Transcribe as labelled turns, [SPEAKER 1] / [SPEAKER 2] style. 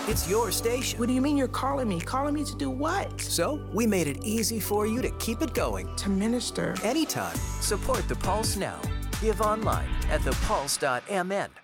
[SPEAKER 1] It's your station.
[SPEAKER 2] What do you mean you're calling me? Calling me to do what?
[SPEAKER 1] So we made it easy for you to keep it going.
[SPEAKER 2] To minister.
[SPEAKER 1] Anytime. Support the Pulse now. Give online at thepulse.mn